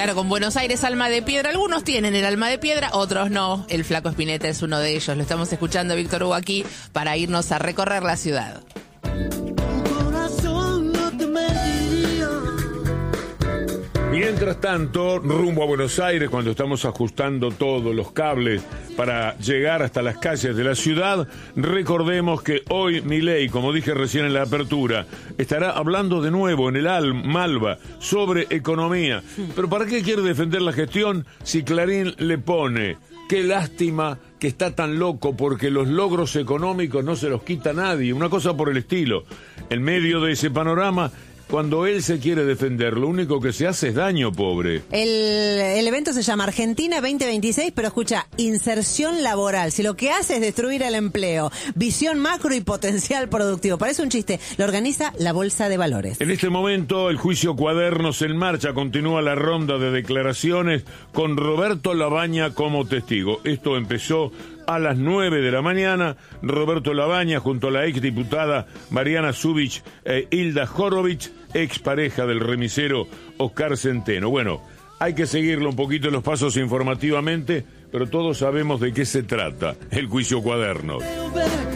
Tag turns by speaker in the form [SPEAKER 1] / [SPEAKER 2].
[SPEAKER 1] Claro, con Buenos Aires, alma de piedra. Algunos tienen el alma de piedra, otros no. El Flaco Spinetta es uno de ellos. Lo estamos escuchando, Víctor Hugo, aquí para irnos a recorrer la ciudad.
[SPEAKER 2] Mientras tanto, rumbo a Buenos Aires, cuando estamos ajustando todos los cables para llegar hasta las calles de la ciudad, recordemos que hoy Milei, como dije recién en la apertura, estará hablando de nuevo en el Malva sobre economía. Pero ¿para qué quiere defender la gestión si Clarín le pone? Qué lástima que está tan loco porque los logros económicos no se los quita nadie, una cosa por el estilo. En medio de ese panorama, cuando él se quiere defender, lo único que se hace es daño, pobre.
[SPEAKER 3] El evento se llama Argentina 2026, pero escucha, inserción laboral. Si lo que hace es destruir el empleo, visión macro y potencial productivo. Parece un chiste. Lo organiza la Bolsa de Valores.
[SPEAKER 2] En este momento, el juicio Cuadernos en marcha. Continúa la ronda de declaraciones con Roberto Labaña como testigo. Esto empezó a las 9 de la mañana. Roberto Labaña junto a la exdiputada Mariana Zubich e Hilda Horowitz, expareja del remisero Oscar Centeno. Bueno, hay que seguirlo un poquito los pasos informativamente, pero todos sabemos de qué se trata el juicio Cuadernos.